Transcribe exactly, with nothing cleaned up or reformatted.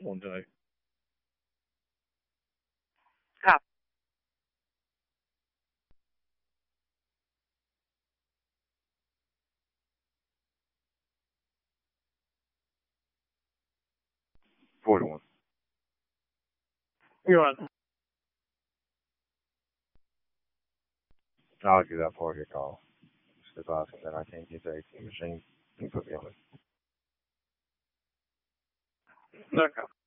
One day. Copy. forty-one. You're on. I'll give that party a call. Just advise him that I can't get the A T M machine and put me on it. Okay.